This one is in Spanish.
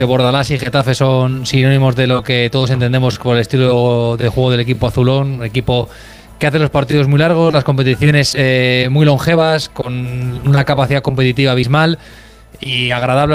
Bordalás y Getafe son sinónimos de lo que todos entendemos por el estilo de juego del equipo azulón, un equipo que hace los partidos muy largos, las competiciones muy longevas, con una capacidad competitiva abismal y agradable